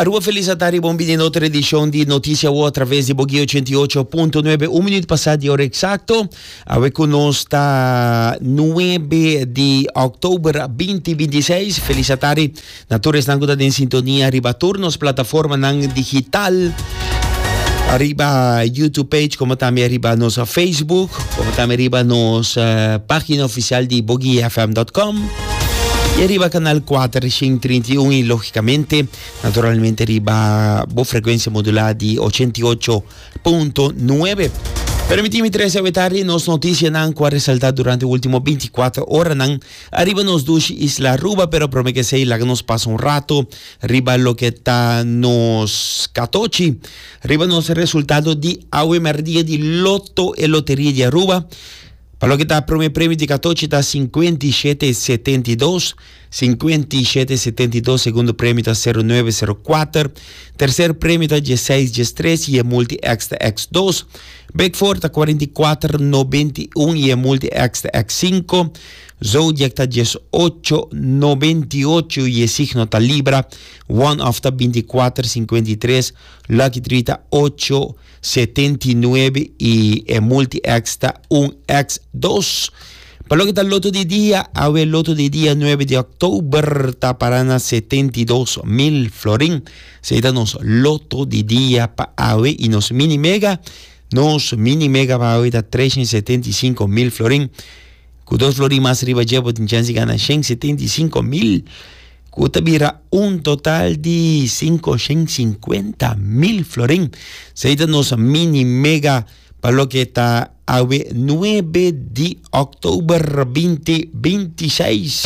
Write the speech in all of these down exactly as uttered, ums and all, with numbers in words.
Aruba felicitari, buon outra edição de Notícia U através de Boguia ochenta e oito ponto nove, um minuto passado de hora exacto. Agora conosco está nove de outubro vinte vinte e seis. Felicitari, natores nanguda em sintonia, arriba turnos, plataforma nang digital. Arriba YouTube page, como também arriba nosso Facebook, como também arriba nossa página oficial de boguia f m ponto com. E arriba canal quatrocentos e trinta e um e, logicamente, naturalmente arriba boa frequência modulada de ochenta e oito ponto nove. Permítame treze avetari nos notícias nan que ressaltar durante o último vinte e quatro horas nan arriba nos dos Isla Aruba, pero promete que sei lá que nos passa um rato arriba lo que está nos catorze arriba nos resultado de aue merdia de loto e loteria de Aruba. Para lo que está el primer premio de catorze está cincuenta y siete setenta y dos, cincuenta y siete setenta y dos, segundo premio está cero nueve cero cuatro, tercer premio está dieciséis diecitrés y el multi extra X dos, Beckford está cuarenta y cuatro noventa y uno y el multi extra X cinco, Zodiac está dieciocho noventa y ocho y el signo está Libra, One Off está veinticuatro cincuenta y tres, Lucky Tree está ocho setenta y nueve y el multi X está un X dos. Para lo que está el loto de día, el loto de día nueve de octubre está para setenta y dos mil florín. Se da nos loto de día para hoy y nos mini mega, nos mini mega para hoy está trescientos setenta y cinco mil florín. Con dos florín más arriba llevo en chance de ganar ciento setenta y cinco mil. Cuota vira un total de quinientos cincuenta mil florín. Se da nos mini mega para lo que está a nueve de octubre veinte veintiséis.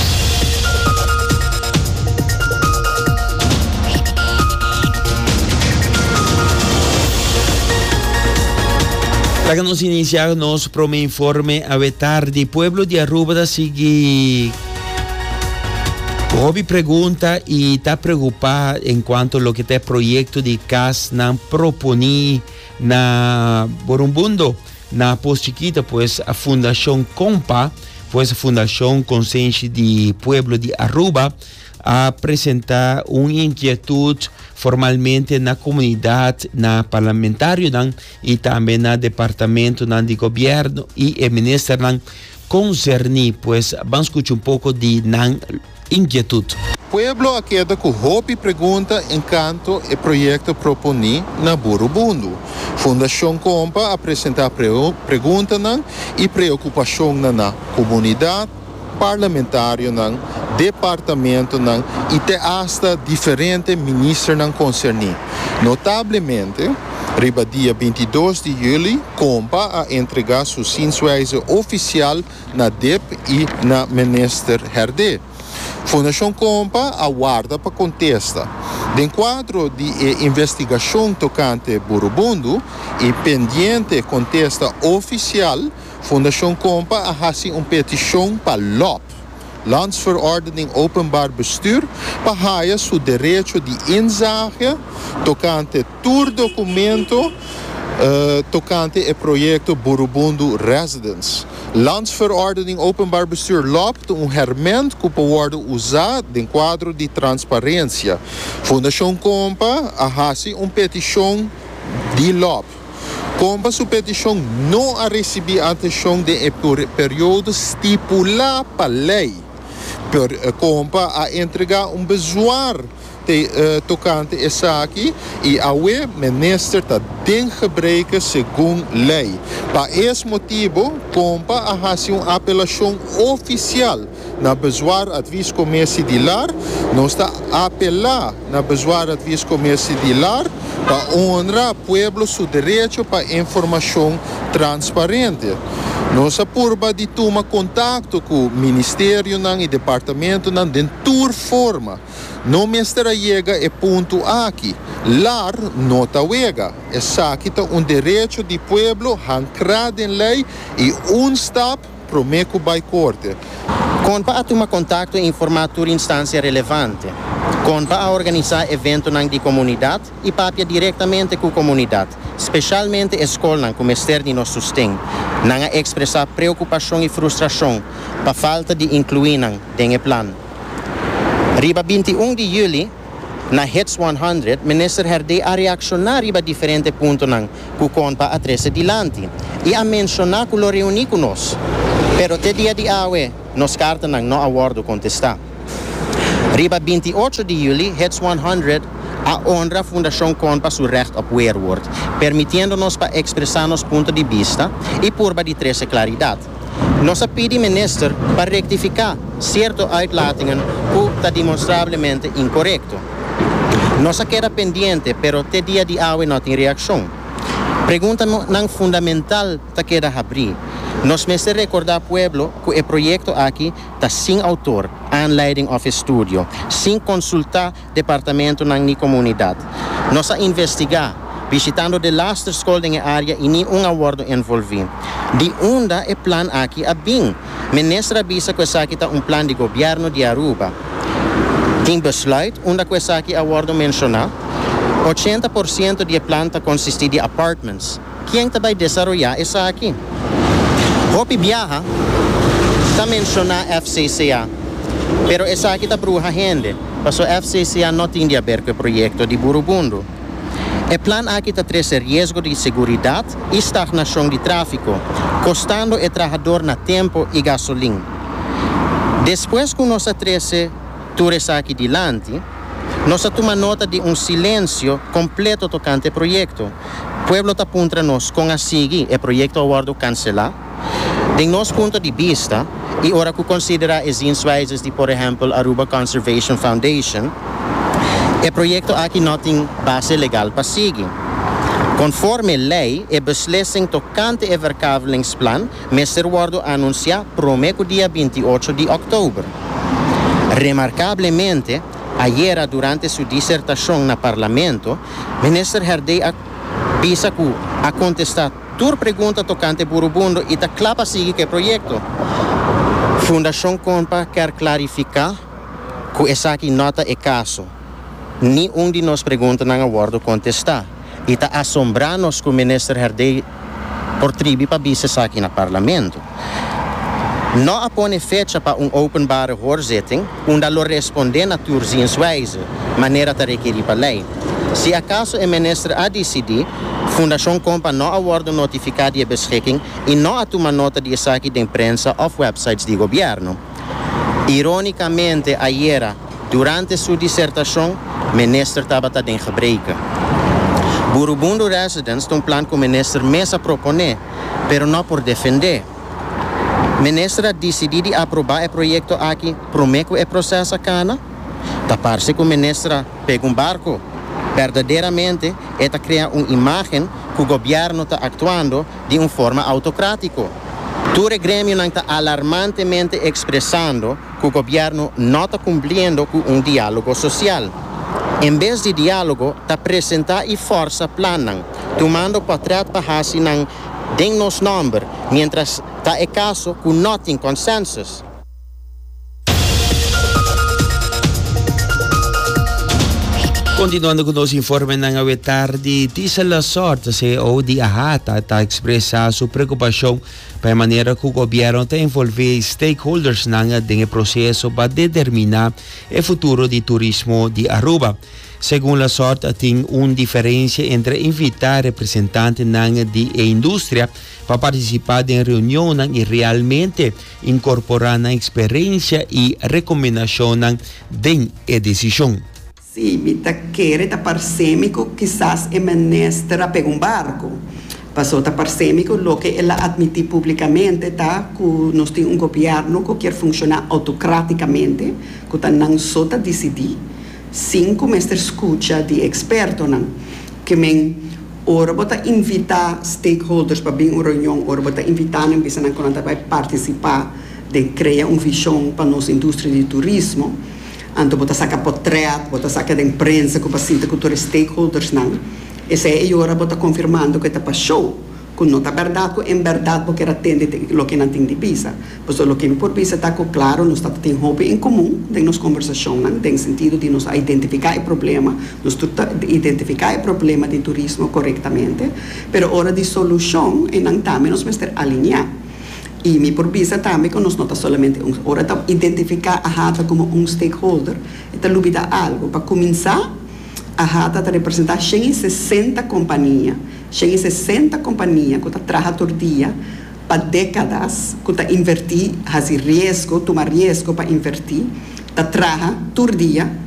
Para que nos iniciamos para mi informe a tarde, pueblo de Aruba sigue. Hobby pregunta y está preocupado en cuanto a lo que está el proyecto de casa nan proponi na Borumbundo, na Post Chiquita, pues a Fundación Compa, pues a Fundación Consciência de Pueblo de Aruba, a presentar una inquietud formalmente na comunidade, na parlamentario nan, y también na departamento nan de gobierno y el ministro nan concerni, pues vamos a escuchar un poco de nan inquietud. Pueblo aqueda com hobby pergunta encanto e projeto proponi na Burubundo. Fundação Compa apresentar pergunta nan e preocupação na comunidade, parlamentário nan, departamento nan e te hasta diferente ministro nan concerni. Notavelmente, riba dia vinte e dois de julho, Compa a entregar sua zienswijze oficial na D E P e na minister Herde. Fundação Compa aguarda para contesta. De quadro de eh, investigação tocante Burubundo e pendiente contesta oficial, Fundação Compa a fazer uma petição para L O P, Landsverordening Openbaar Bestuur, para haia seu direito de inzage tocante todo documento uh, tocante o projeto Burubundo Residence. Landsverordening Openbaar Bestuur L O P um herment que pode worden usado em quadro de transparência. Fundação Compa a fazer uma petição de L O P. Compa sua petição não a receber atenção de período estipulado para lei. Per, Compa a entregar um bezoar de, uh, tocante essa aqui e a we minister está den gebreken segundo lei. Para esse motivo, Compa a fazer uma apelação oficial na bezoar advies commissie de lar. Nós está a apelar na bezoar advies commissie de lar para honrar pueblo seu direito para informação transparente. Nós apurba de tomar contato com o Ministério nan, e Departamento nan, de toda forma. Não mestra chega e ponto aqui. Lar nota wega. Essa aqui é um direito de pueblo ancrado em lei e um step promeco by corte. Compa a tomar contato e informar toda instância relevante. Compa a organizar evento nan de comunidade e papia diretamente com a comunidade, especialmente escola como externo nos sustém, nan a expressar preocupação e frustração para falta de incluir nan em plano. Riba vinte e um de julho, na Hits honderd, minister Herde a reaccionar iba diferente punto ng kukonpa a trece dilanti. I a mencionar que lo reuni con nos. Pero te dia di awe, nos carta ng no awardo contesta. Riba veintiocho de juli, Hits honderd a honra Fundación Conpa su recht op weerwoord, permitiéndonos pa expresarnos punto de vista y purba de trece claridad. Nos pide minister para rectificar cierto uitlatingen que está demonstrablemente incorrecto. Nos queda pendiente, pero te dia di awe no tem reacción. Pregunta nang fundamental ta queda abrir. Nos meste recordar pueblo que el proyecto aquí está sin autor, aanleiding of estudio, sin consultar departamento nang ni comunidad. Nos a investigar, visitando de laster school in área e ni un awardo envolvido. Di onda e plan aqui a bing. Ministra bisa que sa kita un plan de gobierno de Aruba. Tem besluit, onda que sa aqui awardo mencionar, ochenta por ciento de planta consiste de apartments. Quem vai desarrollar essa aqui? Hopi viaja, está mencionar F C C A, pero essa aqui está bruja gente, paso F C C A não tem a ver com o projeto de Burubundo. O plan aqui está treze risco de segurança e estagnação de tráfego, custando o trabalhador na tempo e gasolina. Depois que nós treze tours aqui dilante, nós tomamos nota de um silêncio completo tocante ao projeto. O pueblo está contra nós com a seguir o projeto awardo cancelar. De nosso ponto de vista, e ora que considera as insuagens de, por exemplo, Aruba Conservation Foundation, o projeto aqui não tem base legal para seguir. Conforme lei, a beslissing tocante o verkavelingsplan messer worden anunciar promeco dia veintiocho de outubro. Remarcavelmente, ayer durante sua dissertação no parlamento, minister Herde bisa que a contestar toda pergunta tocante Burubundo e está claro para seguir que projeto. Fundação Conpa quer clarificar que essa aqui nota é caso. Nenhum de nós pergunta não awardo contestar. E está assombrando-nos que o ministro Herde por tribi para bisa aqui no parlamento. Não apone fecha para um openbare hoorzitting, onde lo responder na turzienswijze, maneira de requerir para lei. Se acaso o ministro a decidir, Fundação Conpa não awardo notificar de beschikking e não atoma nota de saque de imprensa ou websites de governo. Ironicamente, ayer, durante sua dissertação, o ministro estava em gebreken. Burubundo Residents tem um plano que o ministro mesmo propõe, mas não por defender. O ministro decidiu aprovar o projeto aqui, promete o processo aqui. Da parte que o ministro pega um barco, verdadeiramente, está criando uma imagem que o governo está atuando de uma forma autocrática. Todo o grêmio está alarmantemente expressando que o governo não está cumprindo com um diálogo social. Em vez de diálogo, está apresentando e força planos, tomando portreto para assim de nos números, mientras está o caso que não tem consenso. Continuando com os informes na tarde, diz a sorte se o de Ahata está expressa sua preocupação para a maneira que o governo está envolver stakeholders no processo para determinar o futuro do turismo de Aruba. Segundo a sorte, tem uma diferença entre invitar representantes da indústria para participar de reunião e realmente incorporar a experiência e recomendação da decisão. Sì, mi tacchere da parsemico, quizás e menestra per un barco. Passò da parsemico, lo che ella admite pubblicamente, da che non è un governo che quiere funzionare autocraticamente, che non sota decidi, sin come sta scuccia di esperto, che men ora bota invita stakeholders para bem uma reunião, ora bota invitar nem bisa quando vai participar de criar uma visão para nossa indústria de turismo. Anto bota saca portrait, bota saca da imprensa, que paciente com todos os stakeholders não. Esse é agora bota confirmando que está para show, que não está verdade, que em verdade porque era atende o que não tem de visa. Pois o que por visa está claro, nós está tem hobby em comum, tem nos conversação, não tem sentido de nos identificar o problema, nos identificar o problema de turismo corretamente, pero hora de solução e não também nos mestre alinhar. E me por visa também que nós não está solamente hora de identificar a Hata como um stakeholder, está lubida algo para começar a rata está representando cento e sessenta companhias, cento e sessenta companhias que trabalham todo dia para décadas, que está invertir, fazer risco, tomar risco para invertir, está trabalhando todo dia